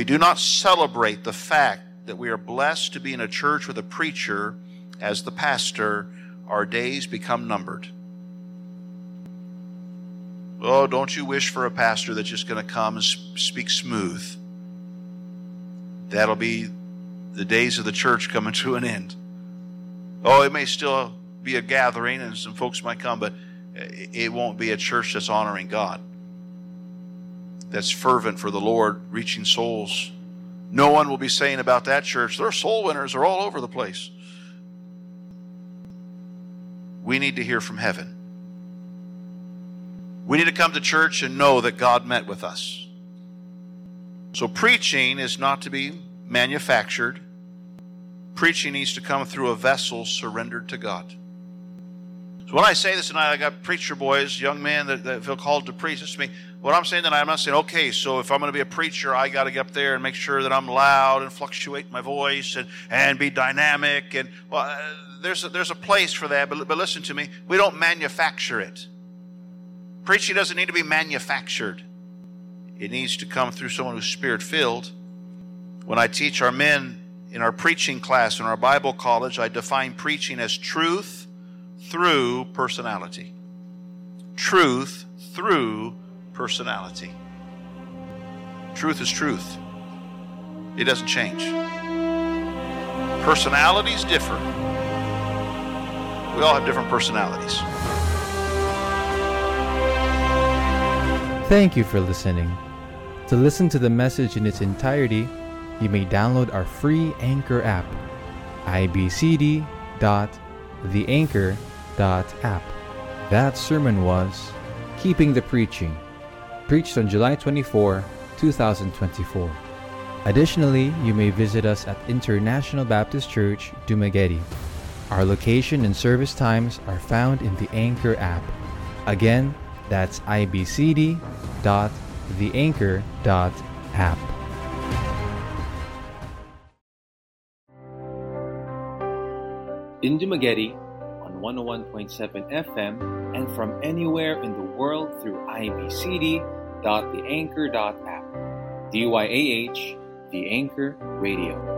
we do not celebrate the fact that we are blessed to be in a church with a preacher as the pastor, our days become numbered. Oh, don't you wish for a pastor that's just going to come and speak smooth? That'll be the days of the church coming to an end. Oh, it may still be a gathering and some folks might come, but it won't be a church that's honoring God, that's fervent for the Lord, reaching souls. No one will be saying about that church, their soul winners are all over the place. We need to hear from heaven. We need to come to church and know that God met with us. So preaching is not to be manufactured. Preaching needs to come through a vessel surrendered to God. So when I say this tonight, I got preacher boys, young men that feel called to preach. This to me. What I'm saying tonight, I'm not saying, okay, so if I'm going to be a preacher, I got to get up there and make sure that I'm loud and fluctuate my voice and be dynamic. And well, there's a place for that, but listen to me. We don't manufacture it. Preaching doesn't need to be manufactured. It needs to come through someone who's Spirit-filled. When I teach our men in our preaching class in our Bible college, I define preaching as truth through personality. Truth through personality. Truth is truth. It doesn't change. Personalities differ. We all have different personalities. Thank you for listening. To listen to the message in its entirety, you may download our free Anchor app, ibcd.theanchor.app. That sermon was Keeping the Preaching, preached on July 24, 2024. Additionally, you may visit us at International Baptist Church, Dumaguete. Our location and service times are found in the Anchor app. Again, that's ibcd.theanchor.app. In Dumaguete on 101.7 FM and from anywhere in the world through ibcd.theanchor.app. DYAH, The Anchor Radio.